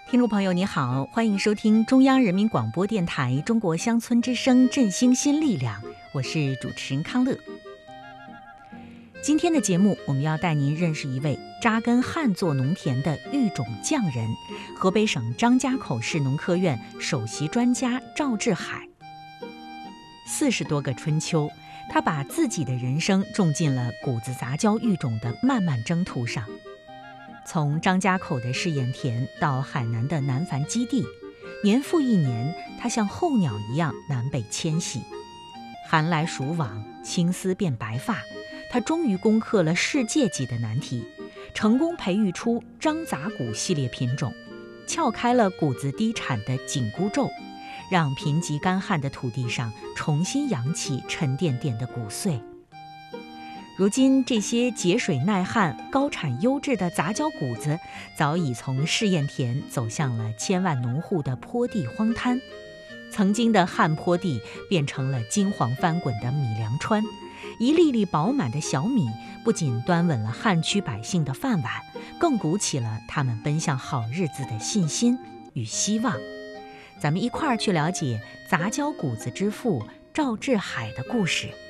听众朋友你好，欢迎收听中央人民广播电台中国乡村之声振兴新力量，我是主持人康乐。今天的节目我们要带您认识一位扎根旱作农田的育种匠人，河北省张家口市农科院首席专家赵志海。40多个春秋，他把自己的人生种进了谷子杂交育种的漫漫征途上。从张家口的试验田到海南的南繁基地，年复一年，他像候鸟一样南北迁徙。寒来暑往，青丝变白发，他终于攻克了世界级的难题，成功培育出张杂谷系列品种，撬开了谷子低产的紧箍咒，让贫瘠干旱的土地上重新扬起沉甸甸的谷穗。如今，这些节水耐旱、高产优质的杂交谷子，早已从试验田走向了千万农户的坡地荒滩。曾经的旱坡地变成了金黄翻滚的米粮川，一粒粒饱满的小米不仅端稳了旱区百姓的饭碗，更鼓起了他们奔向好日子的信心与希望。咱们一块儿去了解杂交谷子之父赵志海的故事。